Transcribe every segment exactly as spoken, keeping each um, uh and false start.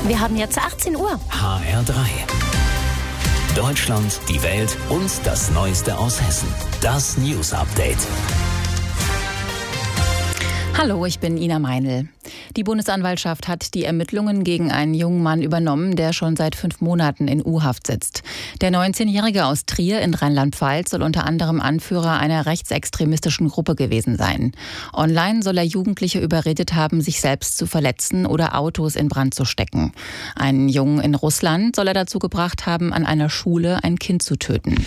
Wir haben jetzt achtzehn Uhr. H R drei. Deutschland, die Welt und das Neueste aus Hessen. Das News Update. Hallo, ich bin Ina Meinl. Die Bundesanwaltschaft hat die Ermittlungen gegen einen jungen Mann übernommen, der schon seit fünf Monaten in U-Haft sitzt. Der neunzehnjährige aus Trier in Rheinland-Pfalz soll unter anderem Anführer einer rechtsextremistischen Gruppe gewesen sein. Online soll er Jugendliche überredet haben, sich selbst zu verletzen oder Autos in Brand zu stecken. Einen Jungen in Russland soll er dazu gebracht haben, an einer Schule ein Kind zu töten.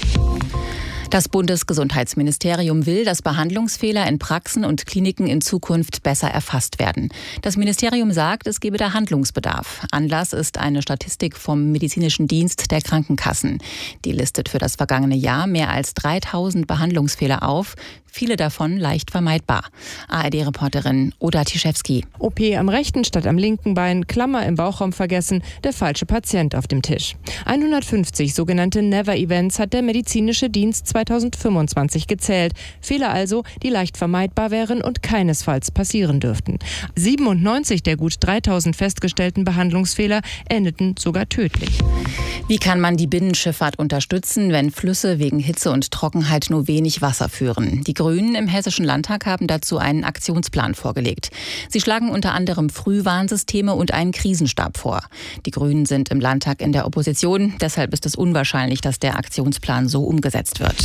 Das Bundesgesundheitsministerium will, dass Behandlungsfehler in Praxen und Kliniken in Zukunft besser erfasst werden. Das Ministerium sagt, es gebe da Handlungsbedarf. Anlass ist eine Statistik vom Medizinischen Dienst der Krankenkassen. Die listet für das vergangene Jahr mehr als dreitausend Behandlungsfehler auf, viele davon leicht vermeidbar. A R D-Reporterin Oda Tischewski. O P am rechten statt am linken Bein, Klammer im Bauchraum vergessen, der falsche Patient auf dem Tisch. hundertfünfzig sogenannte Never-Events hat der medizinische Dienst zweitausendfünfundzwanzig gezählt. Fehler also, die leicht vermeidbar wären und keinesfalls passieren dürften. siebenundneunzig der gut dreitausend festgestellten Behandlungsfehler endeten sogar tödlich. Wie kann man die Binnenschifffahrt unterstützen, wenn Flüsse wegen Hitze und Trockenheit nur wenig Wasser führen? Die Grünen im Hessischen Landtag haben dazu einen Aktionsplan vorgelegt. Sie schlagen unter anderem Frühwarnsysteme und einen Krisenstab vor. Die Grünen sind im Landtag in der Opposition, deshalb ist es unwahrscheinlich, dass der Aktionsplan so umgesetzt wird.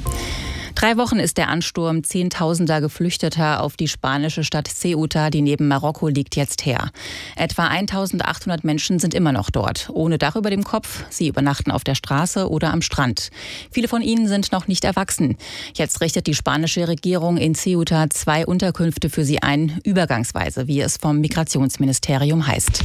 Drei Wochen ist der Ansturm Zehntausender Geflüchteter auf die spanische Stadt Ceuta, die neben Marokko liegt, jetzt her. Etwa eintausendachthundert Menschen sind immer noch dort, ohne Dach über dem Kopf. Sie übernachten auf der Straße oder am Strand. Viele von ihnen sind noch nicht erwachsen. Jetzt richtet die spanische Regierung in Ceuta zwei Unterkünfte für sie ein, übergangsweise, wie es vom Migrationsministerium heißt.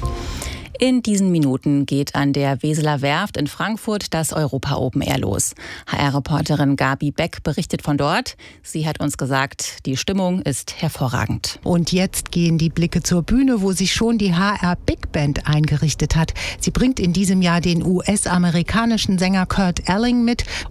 In diesen Minuten geht an der Weseler Werft in Frankfurt das Europa Open Air los. H R-Reporterin Gabi Beck berichtet von dort. Sie hat uns gesagt, die Stimmung ist hervorragend. Und jetzt gehen die Blicke zur Bühne, wo sich schon die H R Big Band eingerichtet hat. Sie bringt in diesem Jahr den U S-amerikanischen Sänger Kurt Elling mit